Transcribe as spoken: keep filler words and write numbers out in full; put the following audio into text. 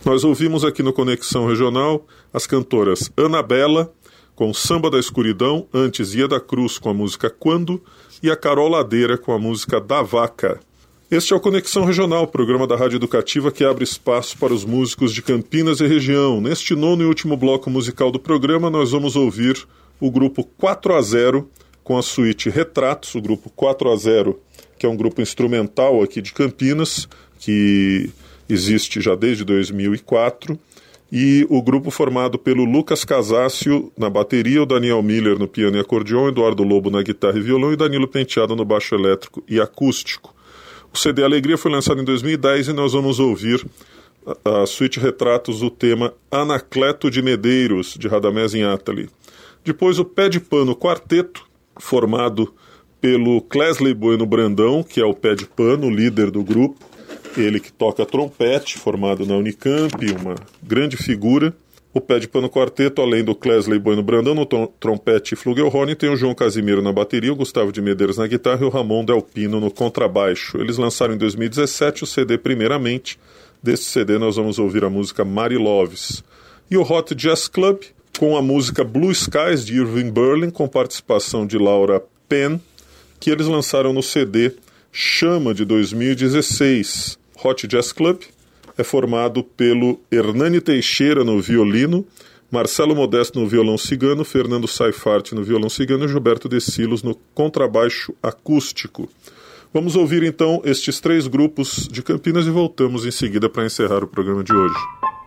Nós ouvimos aqui no Conexão Regional as cantoras Anabela, com Samba da Escuridão, antes Ieda Cruz com a música Quando, e a Carol Ladeira com a música Da Vaca. Este é o Conexão Regional, programa da Rádio Educativa que abre espaço para os músicos de Campinas e região. Neste nono e último bloco musical do programa, nós vamos ouvir o grupo quatro a zero com a suíte Retratos, o grupo quatro a zero, que é um grupo instrumental aqui de Campinas, que existe já desde dois mil e quatro, e o grupo formado pelo Lucas Casácio na bateria, o Daniel Miller no piano e acordeon, Eduardo Lobo na guitarra e violão e Danilo Penteado no baixo elétrico e acústico. O C D Alegria foi lançado em dois mil e dez e nós vamos ouvir a, a suíte Retratos, o tema Anacleto de Medeiros, de Radamés Inátali. Depois o Pé de Pano Quarteto, formado pelo Clesley Bueno Brandão, que é o Pé de Pano, líder do grupo, ele que toca trompete, formado na Unicamp, uma grande figura. O Pé de Pano Quarteto, além do Clesley Bueno Brandão no trompete e flugelhorn, tem o João Casimiro na bateria, o Gustavo de Medeiros na guitarra e o Ramon Del Pino no contrabaixo. Eles lançaram em dois mil e dezessete o C D Primeiramente. Deste C D nós vamos ouvir a música Mary Loves. E o Hot Jazz Club, com a música Blue Skies, de Irving Berlin, com participação de Laura Penn, que eles lançaram no C D Chama, de dois mil e dezesseis. Hot Jazz Club é formado pelo Hernani Teixeira no violino, Marcelo Modesto no violão cigano, Fernando Saifart no violão cigano e Gilberto De Silos no contrabaixo acústico. Vamos ouvir então estes três grupos de Campinas e voltamos em seguida para encerrar o programa de hoje.